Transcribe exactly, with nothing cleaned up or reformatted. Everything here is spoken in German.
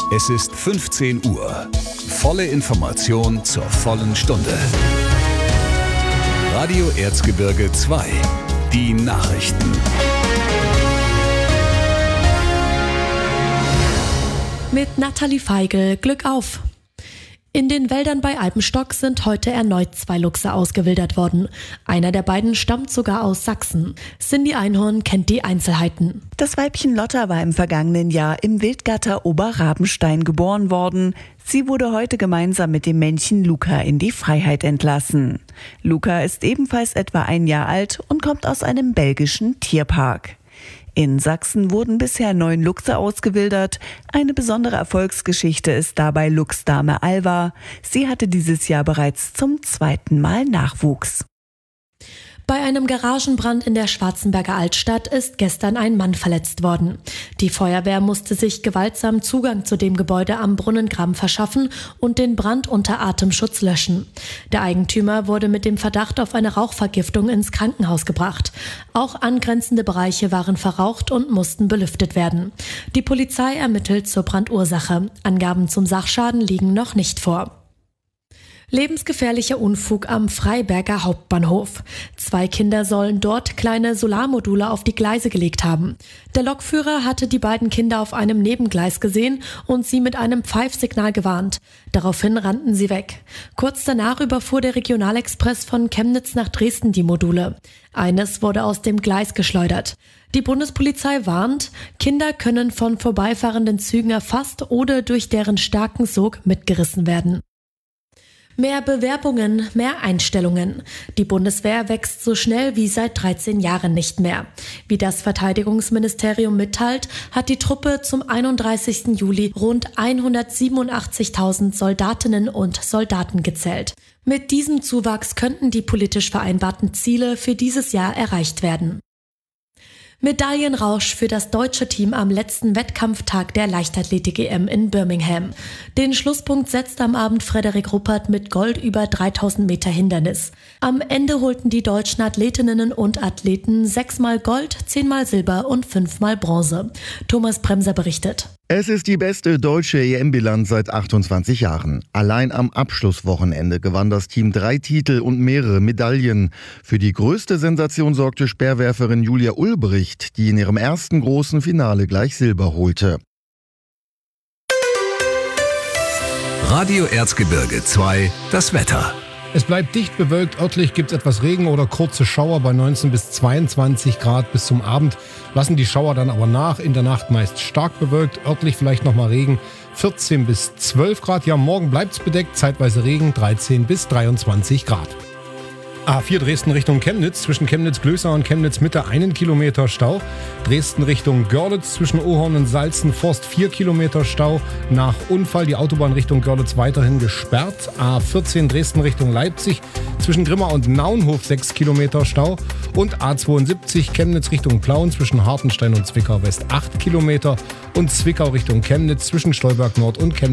Es ist fünfzehn Uhr. Volle Information zur vollen Stunde. Radio Erzgebirge zwei. Die Nachrichten. Mit Nathalie Feigl, Glück auf! In den Wäldern bei Alpenstock sind heute erneut zwei Luchse ausgewildert worden. Einer der beiden stammt sogar aus Sachsen. Cindy Einhorn kennt die Einzelheiten. Das Weibchen Lotta war im vergangenen Jahr im Wildgatter Oberrabenstein geboren worden. Sie wurde heute gemeinsam mit dem Männchen Luca in die Freiheit entlassen. Luca ist ebenfalls etwa ein Jahr alt und kommt aus einem belgischen Tierpark. In Sachsen wurden bisher neun Luchse ausgewildert. Eine besondere Erfolgsgeschichte ist dabei Luchsdame Alva. Sie hatte dieses Jahr bereits zum zweiten Mal Nachwuchs. Bei einem Garagenbrand in der Schwarzenberger Altstadt ist gestern ein Mann verletzt worden. Die Feuerwehr musste sich gewaltsam Zugang zu dem Gebäude am Brunnengraben verschaffen und den Brand unter Atemschutz löschen. Der Eigentümer wurde mit dem Verdacht auf eine Rauchvergiftung ins Krankenhaus gebracht. Auch angrenzende Bereiche waren verraucht und mussten belüftet werden. Die Polizei ermittelt zur Brandursache. Angaben zum Sachschaden liegen noch nicht vor. Lebensgefährlicher Unfug am Freiberger Hauptbahnhof. Zwei Kinder sollen dort kleine Solarmodule auf die Gleise gelegt haben. Der Lokführer hatte die beiden Kinder auf einem Nebengleis gesehen und sie mit einem Pfeifsignal gewarnt. Daraufhin rannten sie weg. Kurz danach überfuhr der Regionalexpress von Chemnitz nach Dresden die Module. Eines wurde aus dem Gleis geschleudert. Die Bundespolizei warnt, Kinder können von vorbeifahrenden Zügen erfasst oder durch deren starken Sog mitgerissen werden. Mehr Bewerbungen, mehr Einstellungen. Die Bundeswehr wächst so schnell wie seit dreizehn Jahren nicht mehr. Wie das Verteidigungsministerium mitteilt, hat die Truppe zum einunddreißigsten Juli rund hundertsiebenundachtzigtausend Soldatinnen und Soldaten gezählt. Mit diesem Zuwachs könnten die politisch vereinbarten Ziele für dieses Jahr erreicht werden. Medaillenrausch für das deutsche Team am letzten Wettkampftag der Leichtathletik-E M in Birmingham. Den Schlusspunkt setzt am Abend Frederik Ruppert mit Gold über dreitausend Meter Hindernis. Am Ende holten die deutschen Athletinnen und Athleten sechsmal Gold, zehnmal Silber und fünfmal Bronze. Thomas Bremser berichtet. Es ist die beste deutsche E M-Bilanz seit achtundzwanzig Jahren. Allein am Abschlusswochenende gewann das Team drei Titel und mehrere Medaillen. Für die größte Sensation sorgte Speerwerferin Julia Ulbricht, die in ihrem ersten großen Finale gleich Silber holte. Radio Erzgebirge zwei, das Wetter. Es bleibt dicht bewölkt, örtlich gibt es etwas Regen oder kurze Schauer bei neunzehn bis zweiundzwanzig Grad bis zum Abend. Lassen die Schauer dann aber nach, in der Nacht meist stark bewölkt, örtlich vielleicht nochmal Regen, vierzehn bis zwölf Grad. Ja, morgen bleibt es bedeckt, zeitweise Regen, dreizehn bis dreiundzwanzig Grad. A vier Dresden Richtung Chemnitz, zwischen Chemnitz-Glösau und Chemnitz-Mitte einen Kilometer Stau. Dresden Richtung Görlitz, zwischen Ohorn und Salzenforst vier Kilometer Stau. Nach Unfall die Autobahn Richtung Görlitz weiterhin gesperrt. A vierzehn Dresden Richtung Leipzig, zwischen Grimma und Naunhof sechs Kilometer Stau. Und A zweiundsiebzig Chemnitz Richtung Plauen, zwischen Hartenstein und Zwickau West acht Kilometer. Und Zwickau Richtung Chemnitz, zwischen Stolberg Nord und Chemnitz